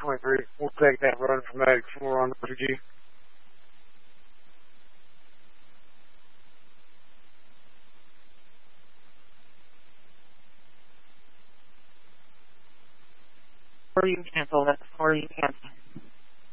23. We'll take that run from Medic 4 on refugee. Before you cancel, that's before you cancel.